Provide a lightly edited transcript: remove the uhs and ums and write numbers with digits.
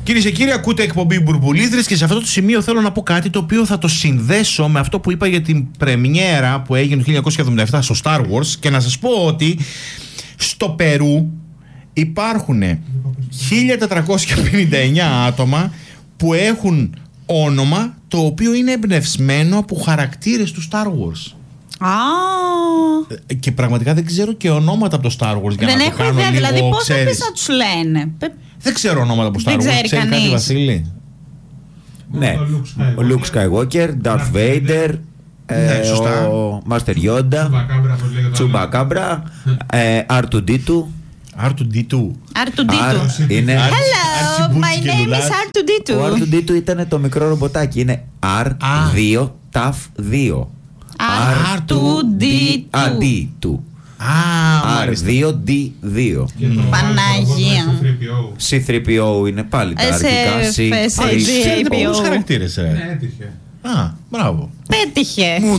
Κυρίες και κύριοι, ακούτε εκπομπή Μπουρμπουλίδρες και σε αυτό το σημείο θέλω να πω κάτι το οποίο θα το συνδέσω με αυτό που είπα για την πρεμιέρα που έγινε το 1977 στο Star Wars και να σας πω ότι στο Περού υπάρχουν 1459 άτομα που έχουν όνομα το οποίο είναι εμπνευσμένο από χαρακτήρες του Star Wars. Και πραγματικά δεν ξέρω και ονόματα από το Star Wars για δεν να το έχω κάνω ιδέα, λίγο, δηλαδή πώς θα ξέρεις. πεις να τους λένε. Δεν ξέρω ονόματα από Star Wars. Ξέρει κάτι, Βασίλη? Ναι, ο Luke Skywalker, Darth Vader, ο Master Yoda, Chewbacca, R2D2. R2D2. Είναι Hello, my name is R2D2. Ο R2D2 ήταν το μικρό ρομποτάκι. Είναι R2 TAF 2. R2D2. R2D2. Παναγία. C3PO είναι πάλι τα αρχικά. Πολλούς χαρακτήρες, ρε. Έτυχε. Μπράβο. Πέτυχε. Μου